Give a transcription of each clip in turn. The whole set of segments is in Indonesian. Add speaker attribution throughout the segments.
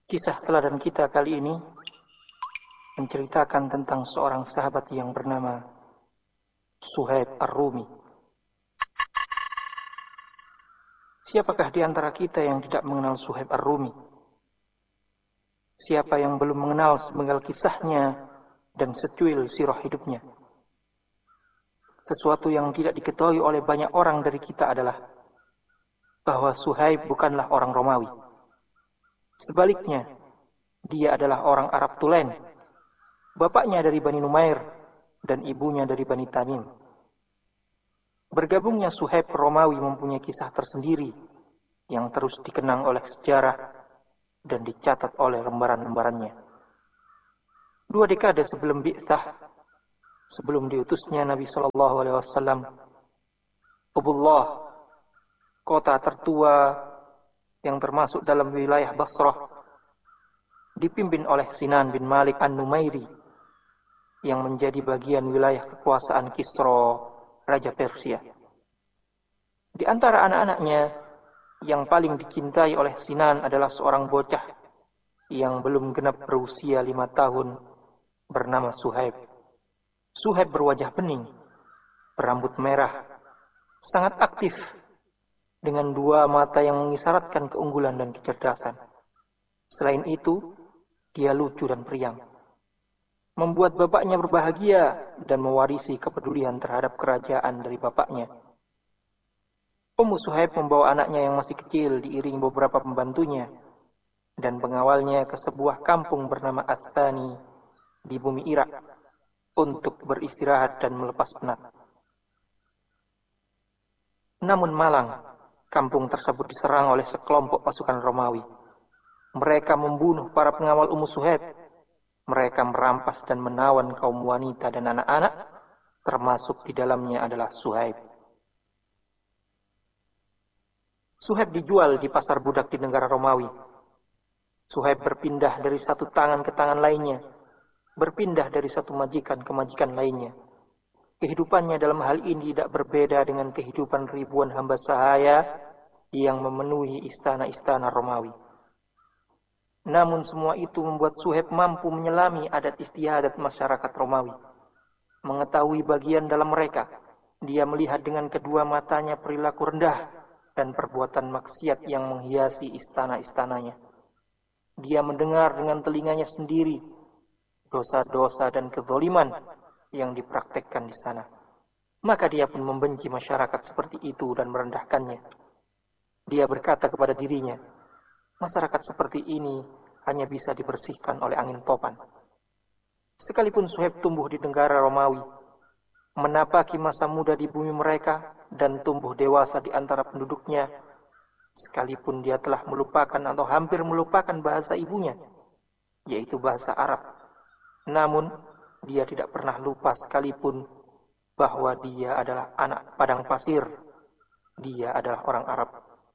Speaker 1: Kisah teladan kita kali ini menceritakan tentang seorang sahabat yang bernama Suhaib Ar-Rumi. Siapakah di antara kita yang tidak mengenal Suhaib Ar-Rumi? Siapa yang belum mengenal sepenggal kisahnya dan secuil sirah hidupnya? Sesuatu yang tidak diketahui oleh banyak orang dari kita adalah bahwa Suhaib bukanlah orang Romawi. Sebaliknya, dia adalah orang Arab Tulen. Bapaknya dari Bani Numair dan ibunya dari Bani Tamim. Bergabungnya Suhaib ke Romawi mempunyai kisah tersendiri yang terus dikenang oleh sejarah dan dicatat oleh lembaran-lembarannya. 2 dekade sebelum bi'tsah, sebelum diutusnya Nabi SAW, Qubullah, kota tertua yang termasuk dalam wilayah Basrah, dipimpin oleh Sinan bin Malik An-Numairi yang menjadi bagian wilayah kekuasaan Kisra, Raja Persia. Di antara anak-anaknya, yang paling dicintai oleh Sinan adalah seorang bocah yang belum genap berusia 5 tahun bernama Suhaib. Suhaib berwajah bening, berambut merah, sangat aktif, dengan 2 mata yang mengisyaratkan keunggulan dan kecerdasan. Selain itu, dia lucu dan periang, membuat bapaknya berbahagia dan mewarisi kepedulian terhadap kerajaan dari bapaknya. Ummu Suhaib membawa anaknya yang masih kecil diiring beberapa pembantunya dan pengawalnya ke sebuah kampung bernama Athani di bumi Irak untuk beristirahat dan melepas penat. Namun malang, kampung tersebut diserang oleh sekelompok pasukan Romawi. Mereka membunuh para pengawal Ummu Suhaib. Mereka merampas dan menawan kaum wanita dan anak-anak, termasuk di dalamnya adalah Suhaib. Suhaib dijual di pasar budak di negara Romawi. Suhaib berpindah dari satu tangan ke tangan lainnya, berpindah dari satu majikan ke majikan lainnya. Kehidupannya dalam hal ini tidak berbeda dengan kehidupan ribuan hamba sahaya yang memenuhi istana-istana Romawi. Namun semua itu membuat Suhaib mampu menyelami adat istiadat masyarakat Romawi. Mengetahui bagian dalam mereka, dia melihat dengan kedua matanya perilaku rendah dan perbuatan maksiat yang menghiasi istana-istananya. Dia mendengar dengan telinganya sendiri dosa-dosa dan kezaliman yang dipraktekkan di sana. Maka dia pun membenci masyarakat seperti itu dan merendahkannya. Dia berkata kepada dirinya, masyarakat seperti ini hanya bisa dibersihkan oleh angin topan. Sekalipun Suhaib tumbuh di negara Romawi, menapaki masa muda di bumi mereka dan tumbuh dewasa di antara penduduknya, sekalipun dia telah melupakan atau hampir melupakan bahasa ibunya, yaitu bahasa Arab, namun dia tidak pernah lupa sekalipun bahwa dia adalah anak padang pasir. Dia adalah orang Arab.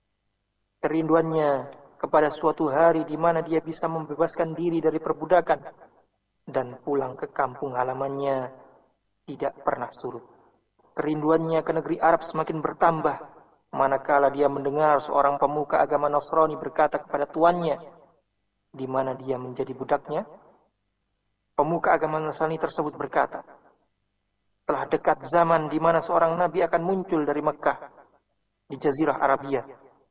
Speaker 1: Kerinduannya kepada suatu hari di mana dia bisa membebaskan diri dari perbudakan dan pulang ke kampung halamannya tidak pernah surut. Kerinduannya ke negeri Arab semakin bertambah manakala dia mendengar seorang pemuka agama Nasrani berkata kepada tuannya, di mana dia menjadi budaknya. Pemuka agama Nasrani tersebut berkata, telah dekat zaman di mana seorang nabi akan muncul dari Mekkah di Jazirah Arabia.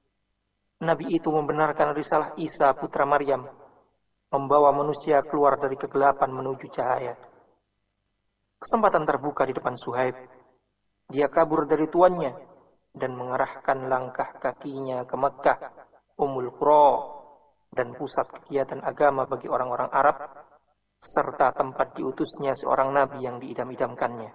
Speaker 1: Nabi itu membenarkan risalah Isa putra Maryam, membawa manusia keluar dari kegelapan menuju cahaya. Kesempatan terbuka di depan Suhaib. Dia kabur dari tuannya dan mengarahkan langkah kakinya ke Mekkah, Ummul Qura, dan pusat kegiatan agama bagi orang-orang Arab, serta tempat diutusnya seorang nabi yang diidam-idamkannya.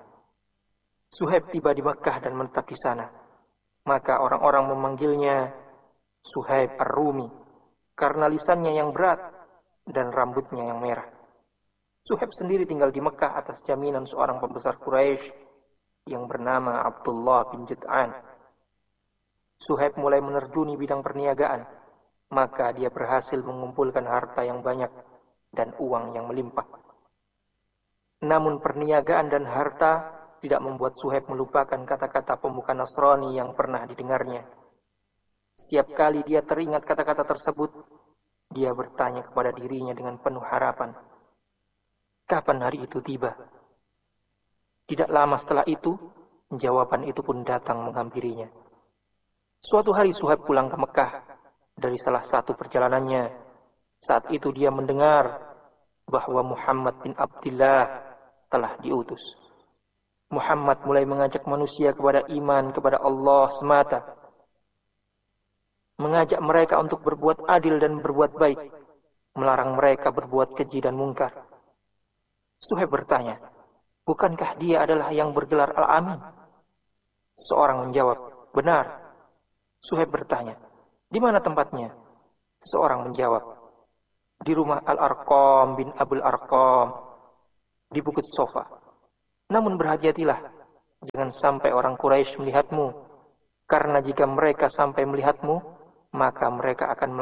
Speaker 1: Suhaib tiba di Mekkah dan menetap di sana. Maka orang-orang memanggilnya Suhaib Ar-Rumi karena lisannya yang berat dan rambutnya yang merah. Suhaib sendiri tinggal di Mekkah atas jaminan seorang pembesar Quraisy yang bernama Abdullah bin Jud'an. Suhaib mulai menerjuni bidang perniagaan, maka dia berhasil mengumpulkan harta yang banyak dan uang yang melimpah. Namun perniagaan dan harta tidak membuat Suhaib melupakan kata-kata pemuka Nasrani yang pernah didengarnya. Setiap kali dia teringat kata-kata tersebut, Dia bertanya kepada dirinya dengan penuh harapan, kapan hari itu tiba? Tidak lama setelah itu, jawaban itu pun datang menghampirinya. Suatu hari Suhaib pulang ke Mekah dari salah satu perjalanannya. Saat itu dia mendengar bahwa Muhammad bin Abdullah telah diutus. Muhammad mulai mengajak manusia kepada iman kepada Allah semata, mengajak mereka untuk berbuat adil dan berbuat baik, melarang mereka berbuat keji dan mungkar. Suhaib bertanya, bukankah dia adalah yang bergelar Al-Amin? Seorang menjawab, benar. Suhaib bertanya, di mana tempatnya? Seorang menjawab, di rumah Al-Arqam bin Abul Arqam, di Bukit Sofa. Namun berhati-hatilah, jangan sampai orang Quraisy melihatmu, karena jika mereka sampai melihatmu, maka mereka akan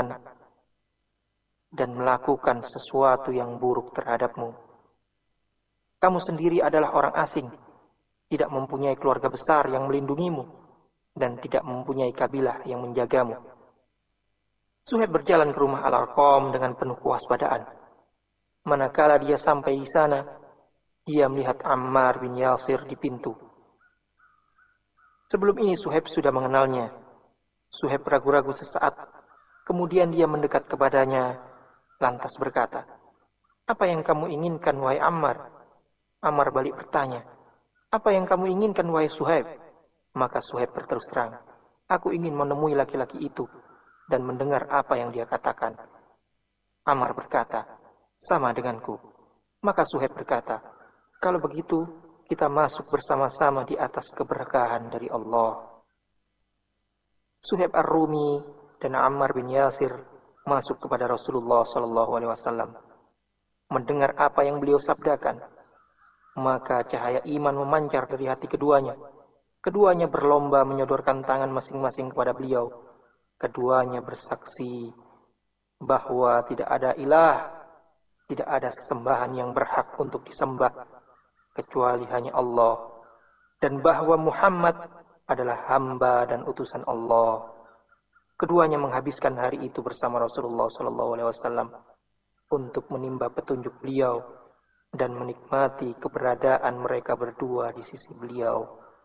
Speaker 1: melakukan sesuatu yang buruk terhadapmu. Kamu sendiri adalah orang asing, tidak mempunyai keluarga besar yang melindungimu, dan tidak mempunyai kabilah yang menjagamu. Suhaib berjalan ke rumah Al-Arqam dengan penuh kewaspadaan. Manakala dia sampai di sana, dia melihat Ammar bin Yasir di pintu. Sebelum ini Suhaib sudah mengenalnya. Suhaib ragu-ragu sesaat, kemudian dia mendekat kepadanya, lantas berkata, apa yang kamu inginkan, wahai Ammar? Ammar balik bertanya, apa yang kamu inginkan, wahai Suhaib? Maka Suhaib berterus terang, aku ingin menemui laki-laki itu dan mendengar apa yang dia katakan. Ammar berkata, sama denganku. Maka Suhaib berkata, kalau begitu kita masuk bersama-sama di atas keberkahan dari Allah. Suhaib Ar-Rumi dan Ammar bin Yasir masuk kepada Rasulullah SAW. Mendengar apa yang beliau sabdakan, maka cahaya iman memancar dari hati keduanya. Keduanya berlomba menyodorkan tangan masing-masing kepada beliau. Keduanya bersaksi bahwa tidak ada ilah, tidak ada sesembahan yang berhak untuk disembah kecuali hanya Allah, dan bahwa Muhammad adalah hamba dan utusan Allah. Keduanya menghabiskan hari itu bersama Rasulullah SAW untuk menimba petunjuk beliau dan menikmati keberadaan mereka berdua di sisi beliau.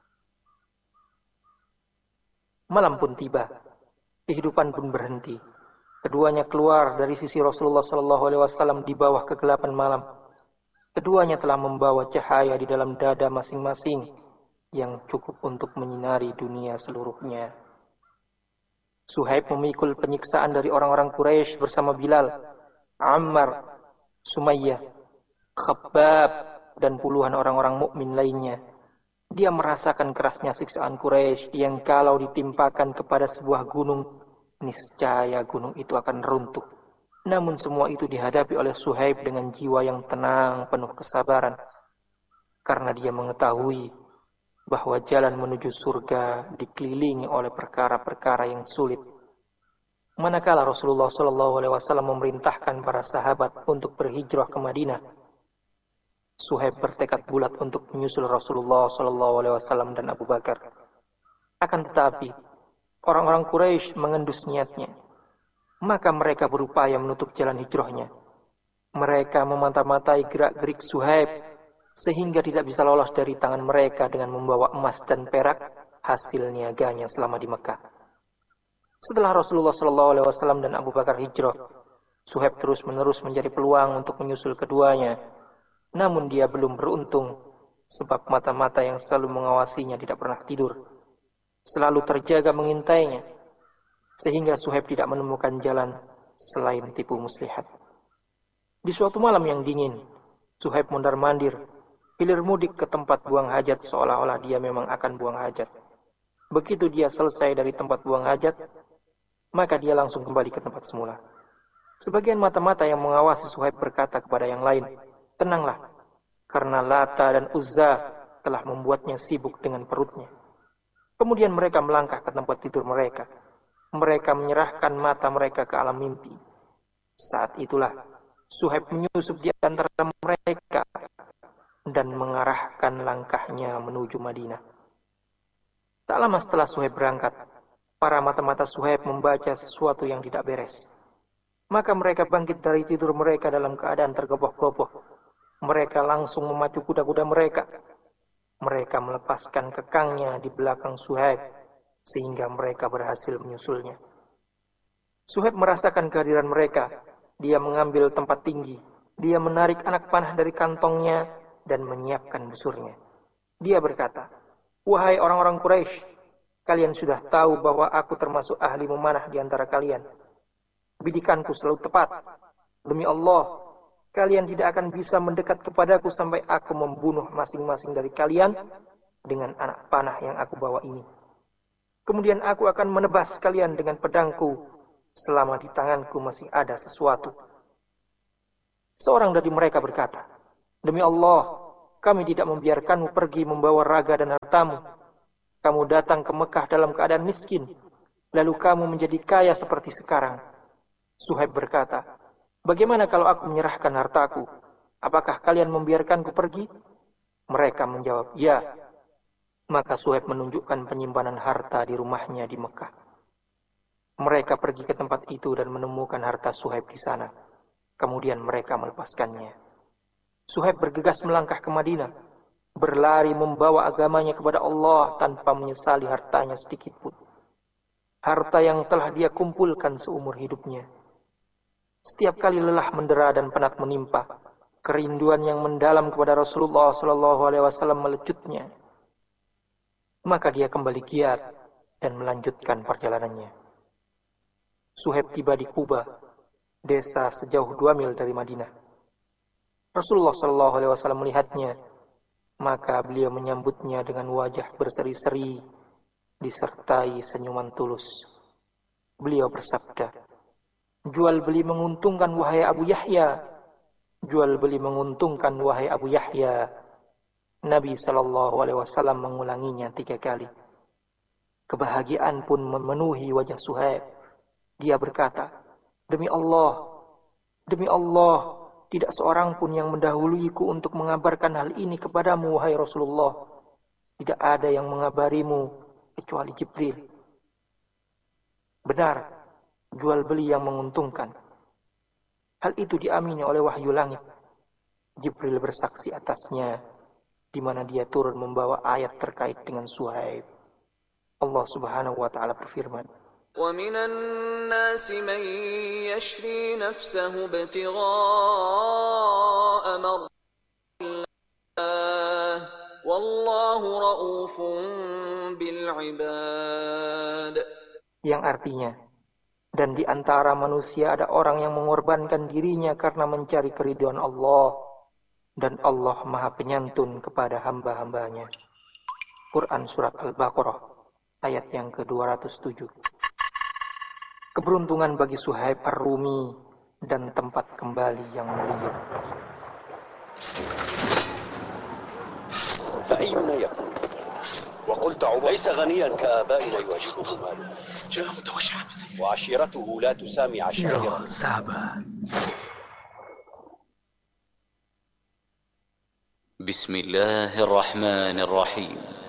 Speaker 1: Malam pun tiba, kehidupan pun berhenti. Keduanya keluar dari sisi Rasulullah SAW di bawah kegelapan malam. Keduanya telah membawa cahaya di dalam dada masing-masing yang cukup untuk menyinari dunia seluruhnya. Suhaib memikul penyiksaan dari orang-orang Quraisy bersama Bilal, Ammar, Sumayyah, Khabbab, dan puluhan orang-orang mukmin lainnya. Dia merasakan kerasnya siksaan Quraisy yang kalau ditimpakan kepada sebuah gunung, niscaya gunung itu akan runtuh. Namun semua itu dihadapi oleh Suhaib dengan jiwa yang tenang, penuh kesabaran, karena dia mengetahui bahwa jalan menuju surga dikelilingi oleh perkara-perkara yang sulit. Manakala Rasulullah SAW memerintahkan para sahabat untuk berhijrah ke Madinah, Suhaib bertekad bulat untuk menyusul Rasulullah SAW dan Abu Bakar. Akan tetapi, orang-orang Quraisy mengendus niatnya. Maka mereka berupaya menutup jalan hijrahnya. Mereka memata-matai gerak-gerik Suhaib sehingga tidak bisa lolos dari tangan mereka dengan membawa emas dan perak hasil niaganya selama di Mekah. Setelah Rasulullah SAW dan Abu Bakar hijrah, Suhaib terus-menerus mencari peluang untuk menyusul keduanya. Namun dia belum beruntung, sebab mata-mata yang selalu mengawasinya tidak pernah tidur, selalu terjaga mengintainya, sehingga Suhaib tidak menemukan jalan selain tipu muslihat. Di suatu malam yang dingin, Suhaib mondar-mandir, hilir mudik ke tempat buang hajat seolah-olah dia memang akan buang hajat. Begitu dia selesai dari tempat buang hajat, maka dia langsung kembali ke tempat semula. Sebagian mata-mata yang mengawasi Suhaib berkata kepada yang lain, tenanglah, karena Lata dan Uzza telah membuatnya sibuk dengan perutnya. Kemudian mereka melangkah ke tempat tidur mereka. Mereka menyerahkan mata mereka ke alam mimpi. Saat itulah Suhaib menyusup di antara mereka dan mengarahkan langkahnya menuju Madinah. Tak lama setelah Suhaib berangkat, para mata-mata Suhaib membaca sesuatu yang tidak beres. Maka mereka bangkit dari tidur mereka dalam keadaan tergopoh-gopoh. Mereka langsung memacu kuda-kuda mereka. Mereka melepaskan kekangnya di belakang Suhaib, sehingga mereka berhasil menyusulnya. Suhaib merasakan kehadiran mereka. Dia mengambil tempat tinggi. Dia menarik anak panah dari kantongnya dan menyiapkan busurnya. Dia berkata, "Wahai orang-orang Quraisy, kalian sudah tahu bahwa aku termasuk ahli memanah di antara kalian. Bidikanku selalu tepat. Demi Allah, kalian tidak akan bisa mendekat kepadaku sampai aku membunuh masing-masing dari kalian dengan anak panah yang aku bawa ini. Kemudian aku akan menebas kalian dengan pedangku selama di tanganku masih ada sesuatu." Seorang dari mereka berkata, "Demi Allah, kami tidak membiarkanmu pergi membawa raga dan hartamu. Kamu datang ke Mekah dalam keadaan miskin, lalu kamu menjadi kaya seperti sekarang." Suhaib berkata, "Bagaimana kalau aku menyerahkan hartaku? Apakah kalian membiarkanku pergi?" Mereka menjawab, "Ya." Maka Suhaib menunjukkan penyimpanan harta di rumahnya di Mekah. Mereka pergi ke tempat itu dan menemukan harta Suhaib di sana. Kemudian mereka melepaskannya. Suhaib bergegas melangkah ke Madinah, berlari membawa agamanya kepada Allah tanpa menyesali hartanya sedikit pun. Harta yang telah dia kumpulkan seumur hidupnya. Setiap kali lelah mendera dan penat menimpa, kerinduan yang mendalam kepada Rasulullah SAW melecutnya. Maka dia kembali giat dan melanjutkan perjalanannya. Suhaib tiba di Quba, desa sejauh 2 mil dari Madinah. Rasulullah SAW melihatnya, maka beliau menyambutnya dengan wajah berseri-seri, disertai senyuman tulus. Beliau bersabda, "Jual beli menguntungkan wahai Abu Yahya. Jual beli menguntungkan wahai Abu Yahya." Nabi SAW mengulanginya 3 kali. Kebahagiaan pun memenuhi wajah Suhaib. Dia berkata, "Demi Allah, demi Allah, tidak seorang pun yang mendahuluiku untuk mengabarkan hal ini kepadamu, wahai Rasulullah. Tidak ada yang mengabarimu kecuali Jibril." Benar, jual beli yang menguntungkan. Hal itu diamini oleh wahyu langit. Jibril bersaksi atasnya, di mana dia turun membawa ayat terkait dengan Suhaib. Allah Subhanahu wa taala berfirman,
Speaker 2: وَمِنَ النَّاسِ مَن يَشْرِي نَفْسَهُ ابْتِغَاءَ مَرْضَاتِ اللَّهِ وَاللَّهُ رَءُوفٌ بِالْعِبَادِ.
Speaker 1: yang artinya, dan di antara manusia ada orang yang mengorbankan dirinya karena mencari keridhaan Allah, dan Allah Maha Penyantun kepada hamba-hambanya. Quran Surat Al-Baqarah, ayat yang ke-207. Keberuntungan bagi Suhaib Ar-Rumi dan tempat kembali yang mulia.
Speaker 3: فأينا يقول وقلت عمر ليس غنيا كآبائنا يواجهه ماله وعشيرته لا تسامي عشائره.
Speaker 2: بسم الله الرحمن الرحيم.